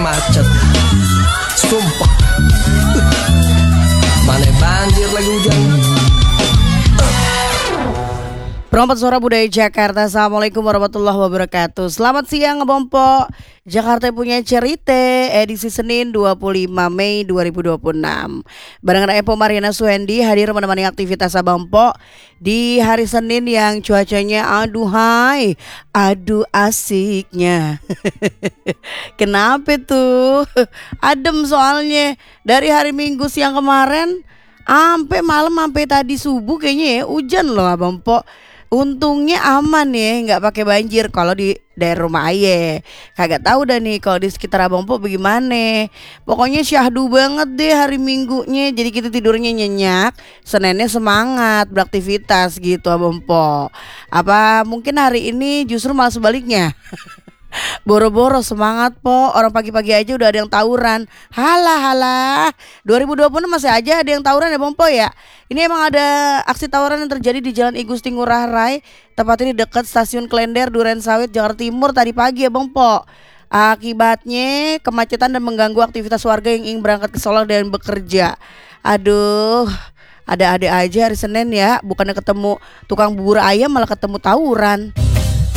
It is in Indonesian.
macet. Sumpah. Mana banjir lagi hujan. Perompak Suara Budaya Jakarta. Assalamualaikum warahmatullahi wabarakatuh. Selamat siang Ngebompok. Jakarta punya cerita edisi Senin 25 Mei 2026. Barengan Epo Mariana Suhendi hadir menemani aktivitas Abompok di hari Senin yang cuacanya aduhai, aduh asiknya. Kenapa tuh? Adem soalnya. Dari hari Minggu siang kemarin sampai malam, sampai tadi subuh kayaknya ya hujan loh Abompok. Untungnya aman ya, nggak pakai banjir kalau di daerah rumah aye. Kagak tahu dah nih kalau di sekitar Abompok bagaimana. Pokoknya syahdu banget deh hari Minggunya. Jadi kita tidurnya nyenyak, Seninnya semangat beraktivitas gitu Abompok. Apa mungkin hari ini justru malah sebaliknya? Boro-boro semangat po, orang pagi-pagi aja udah ada yang tawuran. Halah 2020 masih aja ada yang tawuran ya Pompo ya. Ini emang ada aksi tawuran yang terjadi di Jalan I Gusti Ngurah Rai, tepatnya di dekat Stasiun Klender Durensawit Jakarta Timur tadi pagi ya Pompo. Akibatnya kemacetan dan mengganggu aktivitas warga yang ingin berangkat ke Solo dan bekerja. Aduh, ada aja hari Senin ya, bukannya ketemu tukang bubur ayam malah ketemu tawuran.